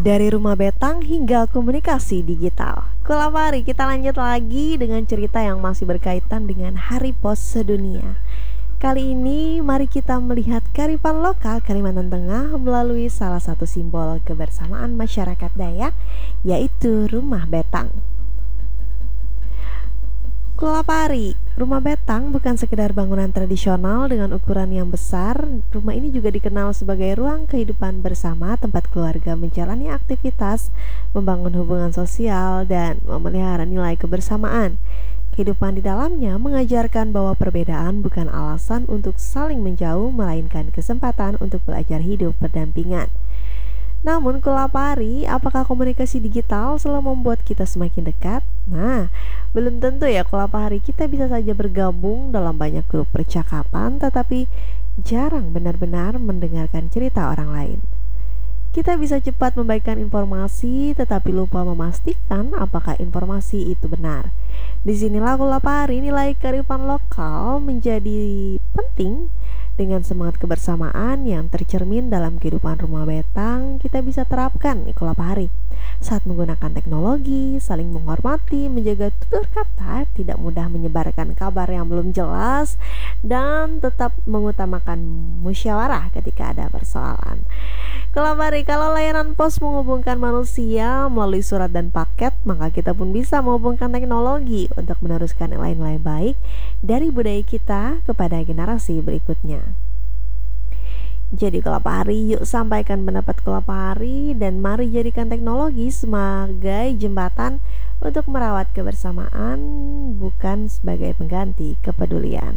Dari rumah betang hingga komunikasi digital. Kulapari, kita lanjut lagi dengan cerita yang masih berkaitan dengan Hari Pos Sedunia. Kali ini mari kita melihat kearifan lokal Kalimantan Tengah melalui salah satu simbol kebersamaan masyarakat Dayak, yaitu rumah betang. Kulapari, rumah betang bukan sekedar bangunan tradisional dengan ukuran yang besar. Rumah ini juga dikenal sebagai ruang kehidupan bersama, tempat keluarga menjalani aktivitas, membangun hubungan sosial, dan memelihara nilai kebersamaan. Kehidupan di dalamnya mengajarkan bahwa perbedaan bukan alasan untuk saling menjauh, melainkan kesempatan untuk belajar hidup berdampingan. Namun Kulapari, apakah komunikasi digital selalu membuat kita semakin dekat? Nah, belum tentu ya Kulapari. Kita bisa saja bergabung dalam banyak grup percakapan, tetapi jarang benar-benar mendengarkan cerita orang lain. Kita bisa cepat membagikan informasi, tetapi lupa memastikan apakah informasi itu benar. Disinilah Kulapari, nilai kearifan lokal menjadi penting. Dengan semangat kebersamaan yang tercermin dalam kehidupan rumah betang, kita bisa terapkan Kulapari. Saat menggunakan teknologi, saling menghormati, menjaga tutur kata, tidak mudah menyebarkan kabar yang belum jelas, dan tetap mengutamakan musyawarah ketika ada persoalan. Kulapari, kalau layanan pos menghubungkan manusia melalui surat dan paket, maka kita pun bisa menghubungkan teknologi untuk meneruskan nilai-nilai baik dari budaya kita kepada generasi berikutnya. Jadi Kulapari, yuk sampaikan pendapat Kulapari dan mari jadikan teknologi sebagai jembatan untuk merawat kebersamaan, bukan sebagai pengganti kepedulian.